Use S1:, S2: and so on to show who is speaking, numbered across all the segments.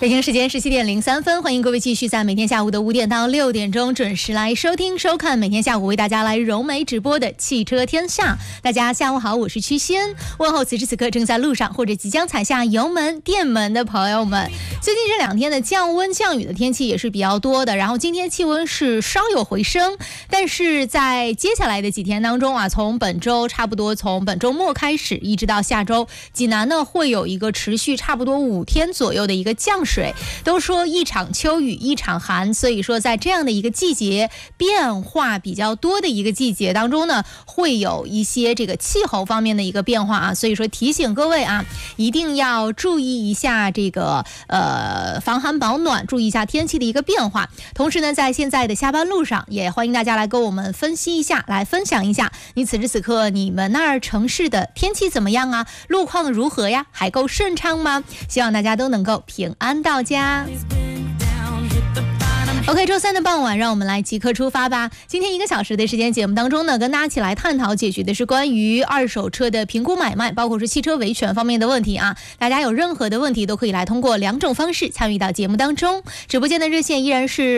S1: 北京时间17:03，欢迎各位继续在每天下午的5点到6点钟准时来收听收看每天下午为大家来柔美直播的汽车天下。大家下午好，我是曲仙，问候此时此刻正在路上或者即将踩下油门电门的朋友们。最近这2天的降温降雨的天气也是比较多的，然后今天气温是稍有回升，但是在接下来的几天当中啊，从本周差不多从本周末开始一直到下周，济南呢会有一个持续差不多5天左右的一个降水。都说一场秋雨一场寒，所以说在这样的一个季节变化比较多的一个季节当中呢，会有一些这个气候方面的一个变化啊，所以说提醒各位啊，一定要注意一下这个防寒保暖，注意一下天气的一个变化。同时呢，在现在的下班路上，也欢迎大家来跟我们分析一下，来分享一下你此时此刻你们那儿城市的天气怎么样啊？路况如何呀？还够顺畅吗？希望大家都能够平安到家。OK， 周三的傍晚，让我们来即刻出发吧。今天1个小时的时间节目当中呢，跟大家一起来探讨解决的是关于二手车的评估买卖，包括是汽车维权方面的问题啊。大家有任何的问题都可以来通过2种方式参与到节目当中。直播间的热线依然是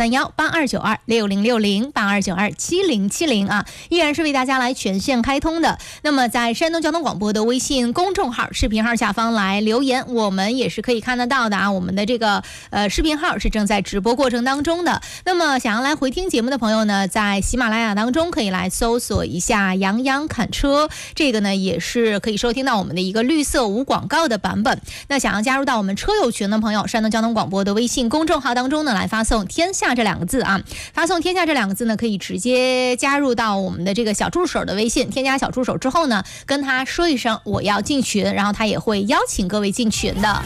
S1: 0531-8292-6060 啊，依然是为大家来全线开通的。那么在山东交通广播的微信公众号视频号下方来留言，我们也是可以看得到的啊。我们的这个视频号是正在直播过程当中的。那么想要来回听节目的朋友呢，在喜马拉雅当中可以来搜索一下杨洋侃车，这个呢也是可以收听到我们的一个绿色无广告的版本。那想要加入到我们车友群的朋友，山东交通广播的微信公众号当中呢，来发送天下这2个字啊，发送天下这2个字呢，可以直接加入到我们的这个小助手的微信，添加小助手之后呢，跟他说一声我要进群，然后他也会邀请各位进群的。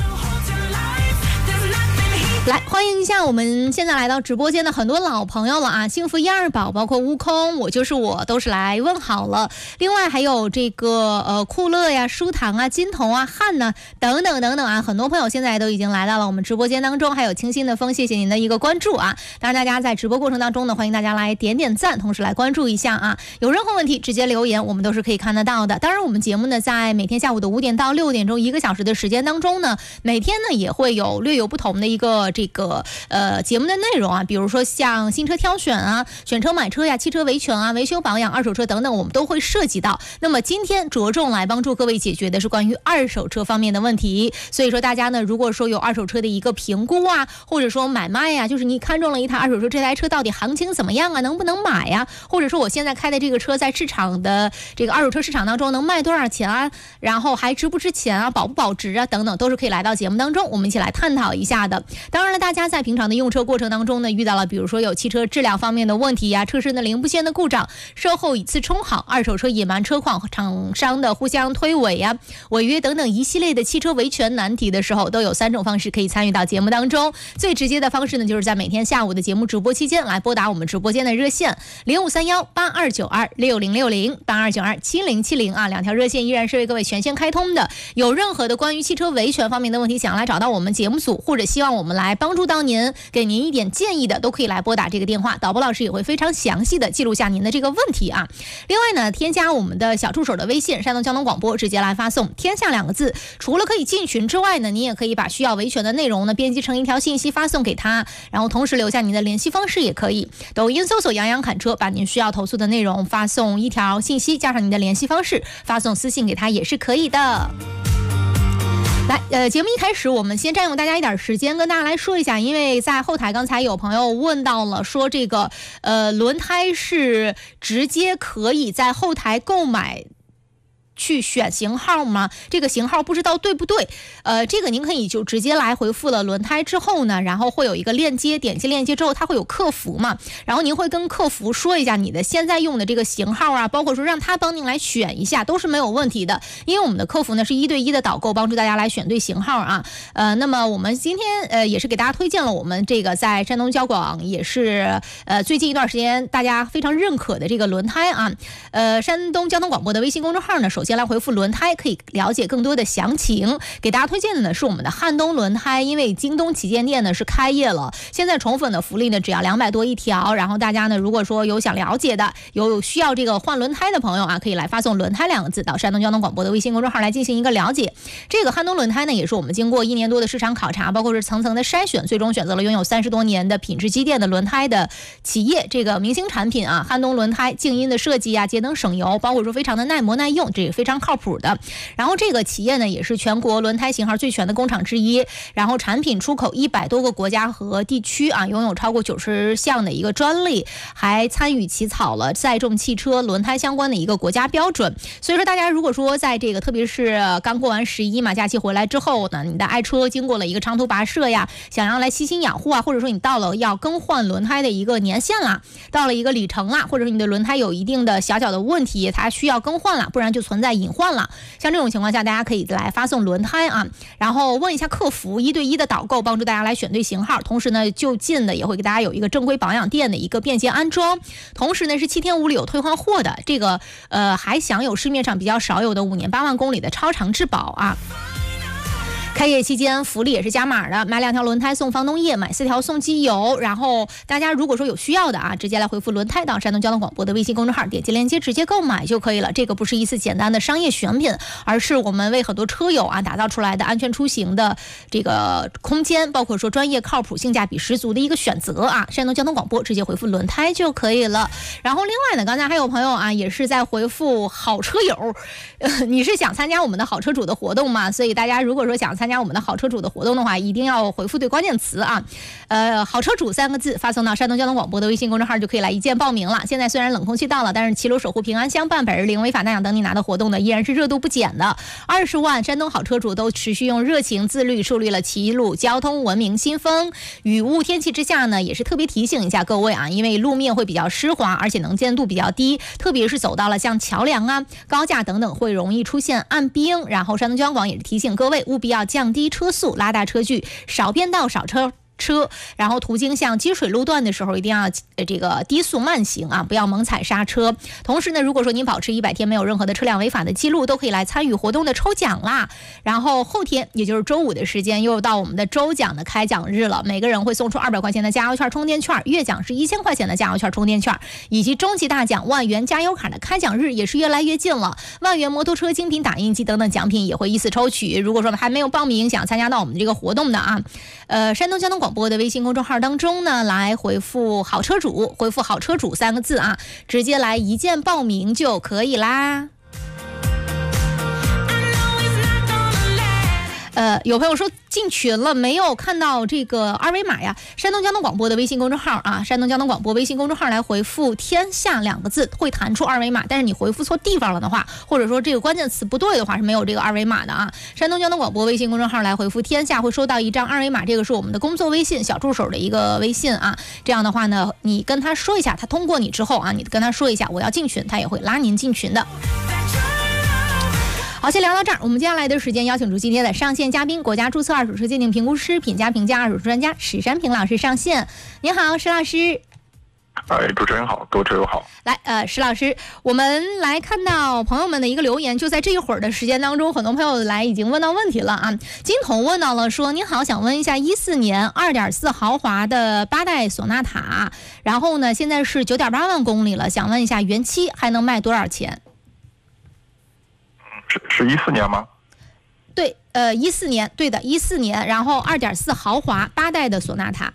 S1: 来欢迎一下我们现在来到直播间的很多老朋友了啊，幸福1、2宝，包括悟空，我就是我，都是来问好了。另外还有这个酷乐呀、舒堂啊、金童啊、汉呢等等等等啊，很多朋友现在都已经来到了我们直播间当中。还有清新的风，谢谢您的一个关注啊！当然大家在直播过程当中呢，欢迎大家来点点赞，同时来关注一下啊。有任何问题直接留言，我们都是可以看得到的。当然我们节目呢，在每天下午的5点到6点钟1个小时的时间当中呢，每天呢也会有略有不同的一个这个节目的内容啊，比如说像新车挑选啊、选车买车呀、汽车维权啊、维修保养、二手车等等，我们都会涉及到。那么今天着重来帮助各位解决的是关于二手车方面的问题。所以说大家呢，如果说有二手车的一个评估啊，或者说买卖呀，就是你看中了一台二手车，这台车到底行情怎么样啊，能不能买呀？或者说我现在开的这个车在市场的这个二手车市场当中能卖多少钱啊？然后还值不值钱啊？保不保值啊？等等，都是可以来到节目当中，我们一起来探讨一下的。当然了，大家在平常的用车过程当中呢，遇到了比如说有汽车质量方面的问题呀、车身的零部件的故障、售后以次充好、二手车隐瞒车况、厂商的互相推诿呀、违约等等一系列的汽车维权难题的时候，都有3种方式可以参与到节目当中。最直接的方式呢，就是在每天下午的节目直播期间来拨打我们直播间的热线0531-8292-6060、8292-7070啊，2条热线依然是为各位全线开通的。有任何的关于汽车维权方面的问题，想要来找到我们节目组，或者希望我们来帮助到您，给您一点建议的，都可以来拨打这个电话，导播老师也会非常详细的记录下您的这个问题啊。另外呢，添加我们的小助手的微信，山东交通广播，直接来发送天下2个字。除了可以进群之外呢，你也可以把需要维权的内容呢编辑成一条信息发送给他，然后同时留下您的联系方式也可以。抖音搜索杨洋侃车，把您需要投诉的内容发送一条信息，加上您的联系方式，发送私信给他也是可以的。来，节目一开始，我们先占用大家一点时间，跟大家来说一下，因为在后台刚才有朋友问到了，说这个轮胎是直接可以在后台购买去选型号吗？这个型号不知道对不对？这个您可以就直接来回复了轮胎之后呢，然后会有一个链接，点击链接之后它会有客服嘛，然后您会跟客服说一下你的现在用的这个型号啊，包括说让他帮您来选一下，都是没有问题的。因为我们的客服呢是1对1的导购，帮助大家来选对型号啊。那么我们今天也是给大家推荐了我们这个在山东交广也是最近一段时间大家非常认可的这个轮胎啊。山东交通广播的微信公众号呢，首先来回复轮胎，可以了解更多的详情。给大家推荐的呢是我们的汉东轮胎，因为京东旗舰店呢是开业了，现在宠粉的福利呢只要200多一条，然后大家呢如果说有想了解的，有需要这个换轮胎的朋友啊，可以来发送轮胎2个字到山东交通广播的微信公众号来进行一个了解。这个汉东轮胎呢也是我们经过1年多的市场考察，包括是层层的筛选，最终选择了拥有30多年的品质积淀的轮胎的企业，这个明星产品啊，汉东轮胎静音的设计啊，节能省油，包括说非常的耐磨耐用，这也非常靠谱的。然后这个企业呢也是全国轮胎型号最全的工厂之一，然后产品出口100多个国家和地区啊，拥有超过90项的一个专利，还参与起草了载重汽车轮胎相关的一个国家标准。所以说大家如果说在这个特别是刚过完11嘛假期回来之后呢，你的爱车经过了一个长途跋涉呀，想要来悉心养护啊，或者说你到了要更换轮胎的一个年限啦，到了一个里程啦，或者说你的轮胎有一定的小的问题，它需要更换了，不然就存在隐患了。像这种情况下，大家可以来发送轮胎啊，然后问一下客服，1对1的导购，帮助大家来选对型号。同时呢，就近的也会给大家有一个正规保养店的一个便捷安装。同时呢，是7天无理由退换货的，这个还享有市面上比较少有的5年8万公里的超长质保啊。开业期间福利也是加码的，买2条轮胎送房东液，买4条送机油。然后大家如果说有需要的啊，直接来回复轮胎到山东交通广播的微信公众号，点击链接直接购买就可以了。这个不是一次简单的商业选品，而是我们为很多车友啊打造出来的安全出行的这个空间，包括说专业靠谱性价比十足的一个选择啊。山东交通广播直接回复轮胎就可以了。然后另外呢，刚才还有朋友啊也是在回复好车友，你是想参加我们的好车主的活动吗？所以大家如果说想参加我们的好车主的活动的话，一定要回复对关键词啊，好车主3个字发送到山东交通广播的微信公众号就可以来一键报名了。现在虽然冷空气到了，但是齐鲁守护平安相伴，百日零违法纳奖等你拿的活动呢依然是热度不减的。20万山东好车主都持续用热情自律树立了齐鲁交通文明新风。雨雾天气之下呢，也是特别提醒一下各位啊，因为路面会比较湿滑，而且能见度比较低，特别是走到了像桥梁啊、高架等等会容易出现暗冰。然后山东交通广也是提醒各位务必要降低车速，拉大车距，少变道少车，然后途经像积水路段的时候一定要这个低速慢行啊，不要猛踩刹车。同时呢，如果说您保持100天没有任何的车辆违法的记录，都可以来参与活动的抽奖啦。然后后天也就是周5的时间，又到我们的周奖的开奖日了，每个人会送出200块钱的加油券充电券，月奖是1000块钱的加油券充电券，以及终极大奖万元加油卡的开奖日也是越来越近了，万元摩托车精品打印机等等奖品也会依次抽取。如果说还没有报名想参加到我们这个活动的啊，山东交通广播的微信公众号当中呢，来回复好车主，回复好车主3个字啊，直接来一键报名就可以啦。有朋友说进群了，没有看到这个二维码呀。山东交通广播的微信公众号啊，山东交通广播微信公众号来回复天下2个字，会弹出二维码，但是你回复错地方了的话，或者说这个关键词不对的话，是没有这个二维码的啊。山东交通广播微信公众号来回复天下，会收到一张二维码，这个是我们的工作微信小助手的一个微信啊。这样的话呢，你跟他说一下，他通过你之后啊，你跟他说一下我要进群，他也会拉您进群的。好，先聊到这儿，我们接下来的时间邀请出今天的上线嘉宾，国家注册二手车鉴定评估师、评价二手车专家史山平老师上线。您好，史老师。
S2: 主持人好，各位车友好。
S1: 来，史老师，我们来看到朋友们的一个留言，就在这一会儿的时间当中，很多朋友来已经问到问题了啊。金童问到了说，您好，想问一下14年2.4豪华的8代索纳塔，然后呢，现在是9.8万公里了，想问一下原漆还能卖多少钱？
S2: 是14年吗？
S1: 对，14年，对的，14年，然后2.4豪华8代的索纳塔。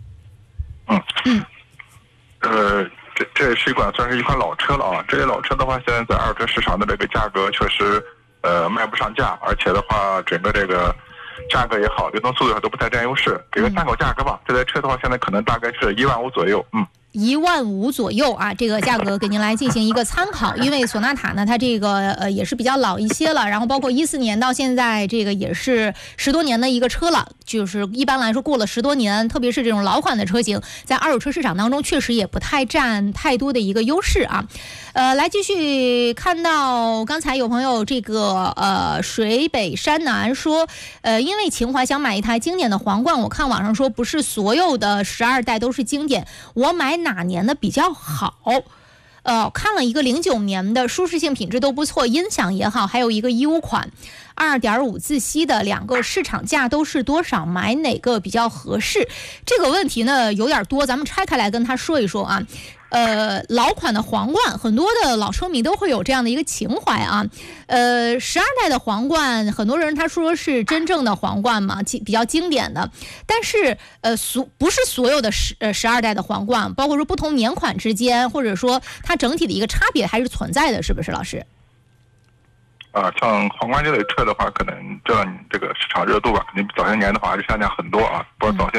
S2: 这是算是一款老车了啊。这些老车的话，现在在二手车市场的这个价格确实卖不上价，而且的话，整个这个价格也好，流动速度也好都不太占优势。给个参考价格吧，这台车的话，现在可能大概是1万5左右。
S1: 15000左右啊，这个价格给您来进行一个参考。因为索纳塔呢，它这个也是比较老一些了，然后包括14年到现在，这个也是10多年的一个车了，就是一般来说过了10多年，特别是这种老款的车型，在二手车市场当中确实也不太占太多的一个优势啊。来继续看到刚才有朋友这个水北山南说，因为情怀想买一台经典的皇冠，我看网上说不是所有的12代都是经典，我买哪年的比较好？ 看了一个09年的，舒适性品质都不错，音响也好，还有一个 U 款2.5自吸的，2个市场价都是多少？买哪个比较合适？这个问题呢有点多，咱们拆开来跟他说一说啊。老款的皇冠，很多的老车迷都会有这样的一个情怀啊。12代的皇冠，很多人他说是真正的皇冠嘛，比较经典的。但是不是所有的12代的皇冠，包括说不同年款之间，或者说它整体的一个差别还是存在的，是不是老师？
S2: 像皇冠这类车的话，可能这个市场热度吧，肯定比早些年的话还是下降很多啊。不过早些